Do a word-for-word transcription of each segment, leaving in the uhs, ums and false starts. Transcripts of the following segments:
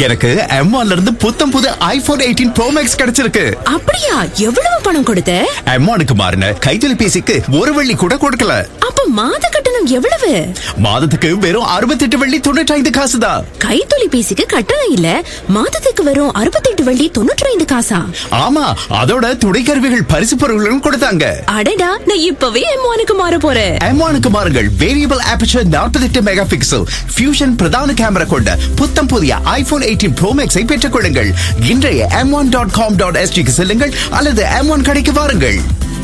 எனக்கு எம் ஒன்ல இருந்து புத்தம் புது ஐபோன் எயிட்டீன் ப்ரோ மேக்ஸ் கிடைச்சிருக்கு. அப்படியா? எவ்வளவு பணம் கொடுத்த? எம் ஒன்னுக்கு மாறின கைத்தொலைபேசிக்கு ஒரு வெள்ளி கூட கொடுக்கல. அப்ப மாத கட்டணம் எவ்வளவு? மாதத்துக்கு வெறும் அறுபத்தி எட்டு வெள்ளி தொண்ணூற்றி ஐந்து காசு தான். கைத்தொலைபேசிக்கு கட்டணம் இல்ல, மாதத்துக்கு வெறும் அறுபத்தி எட்டு வெள்ளி தொண்ணூற்றி ஐந்து காசா? ஆமா, அதோட துணைக்கருவிகள் பரிசு பொருட்களும் கொடுத்தாங்க. அடடா, நான் இப்பவே எம் ஒன்னுக்கு மாற போறேன். எம் ஒன்னுக்கு மாறுங்கள். வேரியபிள் ஆபர்ச்சர் நாற்பத்தி எட்டு மெகா பிக்சல் ஃபியூஷன் பிரதான கேமரா கொண்ட புத்தம் புதிய ஐபோன் எயிட்டீன் ப்ரோ மேக்ஸை பெற்றுக் கொள்ளுங்கள். இன்றைய M one dot com dot எஸ்டிக்கு செல்லுங்கள் அல்லது எம் ஒன் கடைக்கு வாருங்கள்.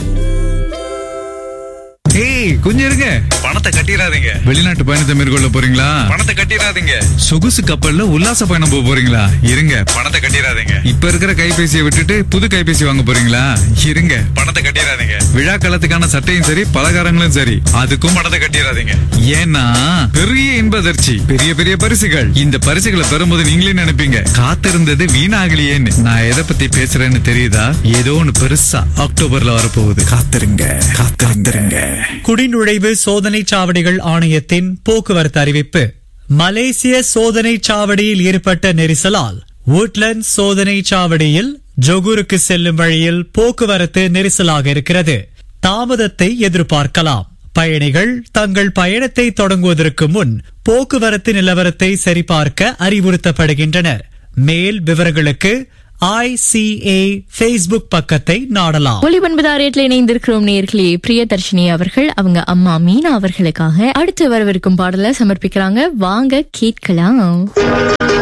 ஏய், கொஞ்சம் இருங்க. பணத்தை கட்டிடாதீங்க. வெளிநாட்டு பயணத்தை மேற்கொள்ள போறீங்களா? பணத்தை கட்டிடாதீங்க. சொகுசு கப்பல்ல உல்லாச பயணம் போக போறீங்களா? இருங்க. பணத்தை கட்டிடாதீங்க. இப்ப இருக்கிற கைபேசியை விட்டுட்டு புது கைபேசி வாங்க போறீங்களா? இருங்க. பணத்தை கட்டிடாதீங்க. விழா காலத்துக்கான சட்டையும் சரி, பலகாரங்களும் சரி, அதுக்கும் பணத்தை கட்டிடாதீங்க. ஏன்னா பெரிய இன்பதர்ச்சி, பெரிய பெரிய பரிசுகள். இந்த பரிசுகளை பெறும்போது நீங்களே நினைப்பீங்க, காத்திருந்தது வீணாகலையேன்னு. நான் எதை பத்தி பேசுறேன்னு தெரியுதா? ஏதோ ஒண்ணு பெருசா அக்டோபர்ல வரப்போகுது. காத்திருங்க, காத்திருங்க. குடிநுழைவு சோதனை சாவடிகள் ஆணையத்தின் போக்குவரத்து அறிவிப்பு. மலேசிய சோதனை சாவடியில் ஏற்பட்ட நெரிசலால் woodlands சோதனை சாவடியில் ஜொகூருக்கு செல்லும் வழியில் போக்குவரத்து நெரிசலாக இருக்கிறது. தாமதத்தை எதிர்பார்க்கலாம். பயணிகள் தங்கள் பயணத்தை தொடங்குவதற்கு முன் போக்குவரத்து நிலவரத்தை சரிபார்க்க அறிவுறுத்தப்படுகின்றனர். மேல் விவரங்களுக்கு ஐ சி ஏ ஃபேஸ்புக் பக்கத்தை நாடலாம். ஒளிபன்பதாரேட்ல இணைந்திருக்கிறோம் நேர்களே. பிரியதர்ஷினி அவர்கள் அவங்க அம்மா மீனா அவர்களுக்காக அடுத்து வரவிருக்கும் பாடலை சமர்ப்பிக்கிறாங்க. வாங்க கேட்கலாம்.